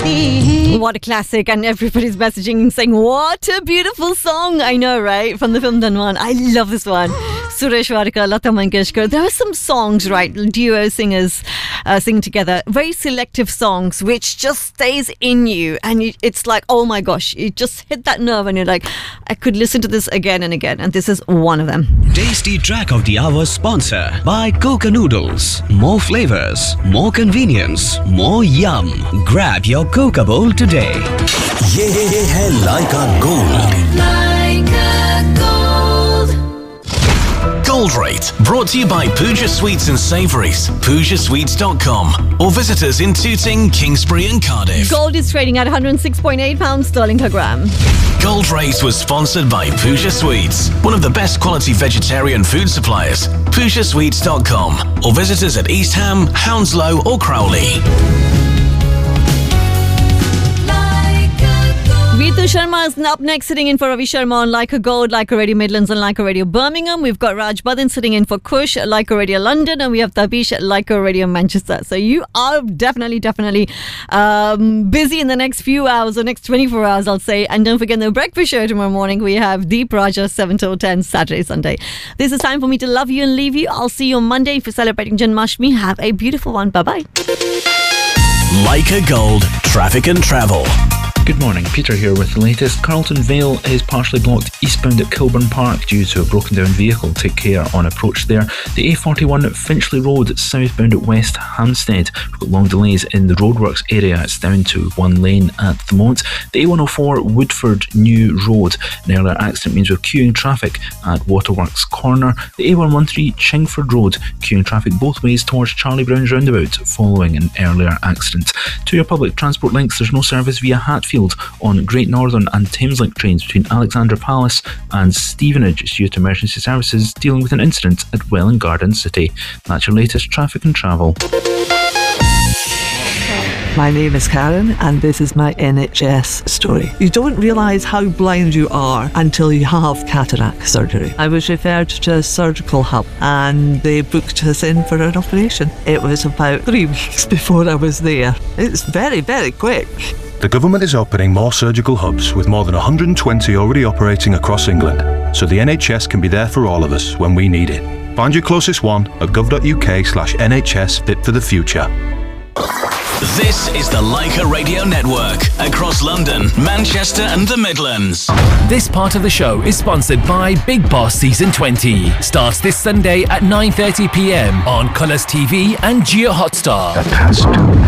What a classic, and everybody's messaging and saying, what a beautiful song. I know, right? From the film Dhanwan. I love this one. Suresh Wadekar, Lata Mangeshkar. There are some songs, right? Duo singers sing together. Very selective songs, which just stays in you. And it's like, oh my gosh, you just hit that nerve and you're like, I could listen to this again and again. And this is one of them. Tasty Track of the Hour sponsor by Coca Noodles. More flavors, more convenience, more yum. Grab your Coca bowl today. ये है Leica Gold. Leica Gold. Gold Rate, brought to you by Pooja Sweets and Savouries, PoojaSweets.com, or visit us in Tooting, Kingsbury and Cardiff. Gold is trading at £106.8 sterling per gram. Gold Rate was sponsored by Pooja Sweets, one of the best quality vegetarian food suppliers, PoojaSweets.com, or visit us at East Ham, Hounslow or Crowley. Ritu Sharma is up next, sitting in for Ravi Sharma on Leica Gold, Leica Radio Midlands and Leica Radio Birmingham. We've got Raj Badin sitting in for Kush at Leica Radio London, and we have Tabish at Leica Radio Manchester. So you are definitely busy in the next few hours, or next 24 hours, I'll say. And don't forget the breakfast show tomorrow morning. We have Deep Raja 7 till 10, Saturday, Sunday. This is time for me to love you and leave you. I'll see you on Monday. If you're celebrating Janmashtami, have a beautiful one. Bye-bye. Leica Gold, traffic and travel. Good morning, Peter here with the latest. Carlton Vale is partially blocked eastbound at Kilburn Park due to a broken down vehicle. Take care on approach there. The A41 Finchley Road southbound at West Hampstead. We've got long delays in the roadworks area. It's down to one lane at the moment. The A104 Woodford New Road. An earlier accident means we're queuing traffic at Waterworks Corner. The A113 Chingford Road. Queuing traffic both ways towards Charlie Brown's roundabout following an earlier accident. To your public transport links, there's no service via Hatfield on Great Northern and Thameslink trains between Alexandra Palace and Stevenage due to emergency services dealing with an incident at Welwyn Garden City. That's your latest traffic and travel. My name is Karen and this is my NHS story. You don't realise how blind you are until you have cataract surgery. I was referred to a surgical hub and they booked us in for an operation. It was about 3 weeks before I was there. It's very, very quick. The government is opening more surgical hubs with more than 120 already operating across England, so the NHS can be there for all of us when we need it. Find your closest one at gov.uk/NHS Fit for the Future. This is the Leica Radio Network across London, Manchester and the Midlands. This part of the show is sponsored by Big Boss Season 20. Starts this Sunday at 9:30 p.m. on Colours TV and Geo Hotstar. That has to